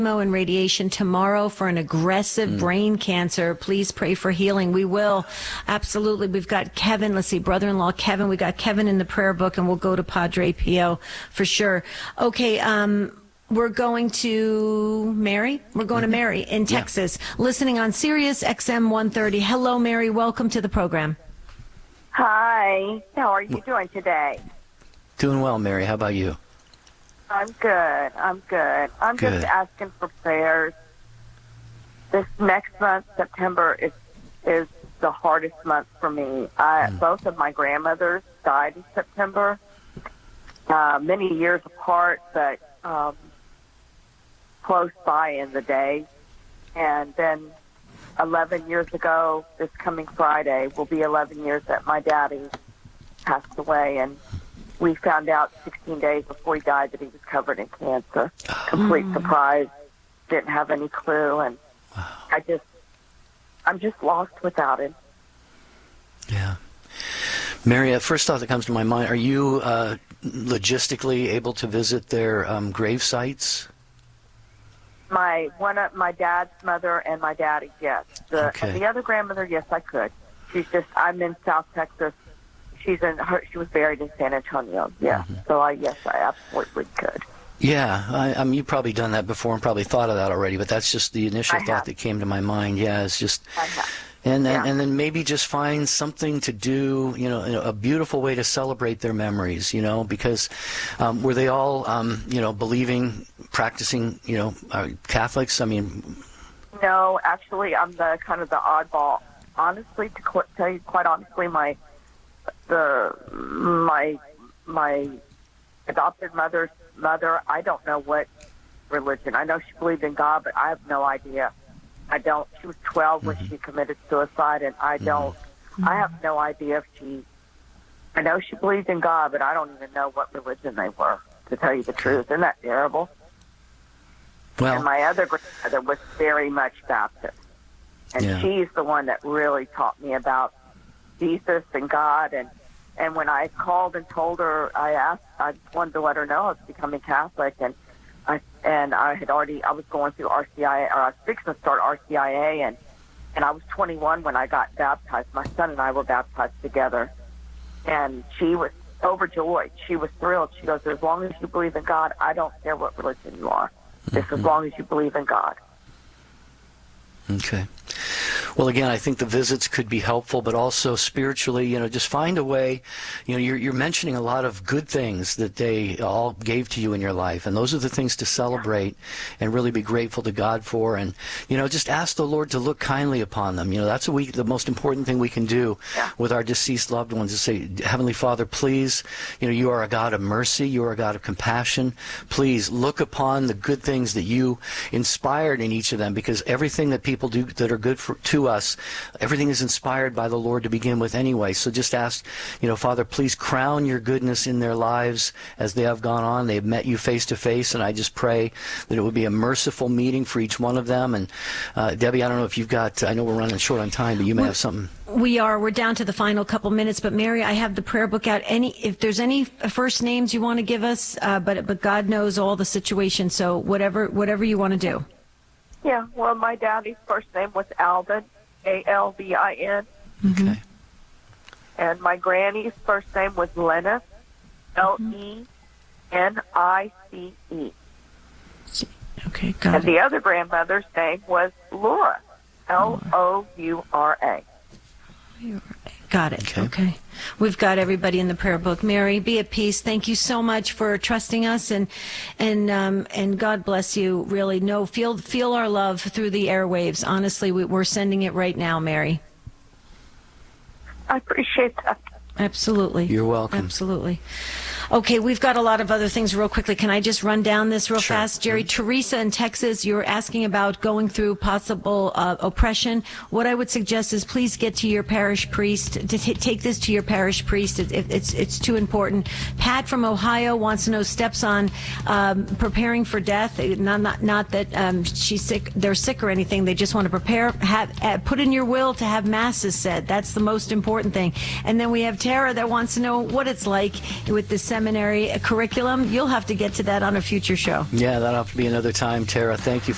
and radiation tomorrow for an aggressive brain cancer. Please pray for healing. We will. Absolutely. We've got Kevin. Let's see, brother-in-law Kevin. We got Kevin in the prayer book, and we'll go to Padre Pio for sure. Okay, we're going to Mary. We're going to Mary in Texas, listening on Sirius XM 130. Hello, Mary. Welcome to the program. Hi. How are you doing today? Doing well, Mary. How about you? I'm good. I'm Good. just asking for prayers. This next month, September, is the hardest month for me. Both of my grandmothers died in September, many years apart, but close by in the day. And then 11 years ago, this coming Friday, will be 11 years that my daddy passed away, and we found out 16 days before he died that he was covered in cancer. Complete surprise. Didn't have any clue, and I'm just lost without him. Yeah. Mary, first thought that comes to my mind, are you logistically able to visit their grave sites? My dad's mother and my daddy, yes. The other grandmother, yes, I could. I'm in South Texas. She was buried in San Antonio. Yeah. So I absolutely could. Yeah, you've probably done that before and probably thought of that already, but that's just the initial thought that came to my mind. Yeah, it's just, and then maybe just find something to do, a beautiful way to celebrate their memories, because were they all, believing, practicing, Catholics? I mean, no, actually, I'm the kind of the oddball. Honestly, to tell you quite honestly, my adopted mother, I don't know what religion. I know she believed in God, but I have no idea. I don't. She was 12 when she committed suicide, and I have no idea if I know she believed in God, but I don't even know what religion they were, to tell you the truth. Isn't that terrible? Well, and my other grandmother was very much Baptist, and she's the one that really taught me about Jesus and God. And when I called and told her, I wanted to let her know I was becoming Catholic, and I was going through RCIA, or I was fixing to start RCIA, and I was 21 when I got baptized. My son and I were baptized together, and she was overjoyed. She was thrilled. She goes, as long as you believe in God, I don't care what religion you are. Just as long as you believe in God. Okay. Well, again, I think the visits could be helpful, but also spiritually, just find a way. You're mentioning a lot of good things that they all gave to you in your life, and those are the things to celebrate and really be grateful to God for. And just ask the Lord to look kindly upon them. That's the most important thing we can do with our deceased loved ones, is say, Heavenly Father, please, you are a God of mercy, you are a God of compassion. Please look upon the good things that you inspired in each of them, because everything that people do that are good to us, everything is inspired by the Lord to begin with anyway. So just ask, Father, please crown your goodness in their lives as they have gone on. They have met you face to face, and I just pray that it would be a merciful meeting for each one of them. And Debbie, I don't know if you've got, I know we're running short on time, but you may have something. We're down to the final couple minutes, but Mary, I have the prayer book out. If there's any first names you want to give us, but God knows all the situation, so whatever you want to do. Yeah, well, my daddy's first name was Alvin, Alvin. Okay. And my granny's first name was Lennis, Lenice. Okay, got it. And the other grandmother's name was Laura, Loura. Got it. Okay. We've got everybody in the prayer book. Mary, be at peace. Thank you so much for trusting us, and God bless you. Really, feel our love through the airwaves. Honestly, we're sending it right now, Mary. I appreciate that. Absolutely. You're welcome. Absolutely. Okay, we've got a lot of other things real quickly. Can I just run down this real fast? Jerry, Teresa in Texas, you're asking about going through possible oppression. What I would suggest is please get to your parish priest, to take this to your parish priest. It's too important. Pat from Ohio wants to know steps on preparing for death. Not that she's sick, they're sick or anything. They just want to prepare, put in your will to have masses said. That's the most important thing. And then we have Tara that wants to know what it's like with the seminary curriculum. You'll have to get to that on a future show. Yeah, that'll have to be another time, Tara. Thank you.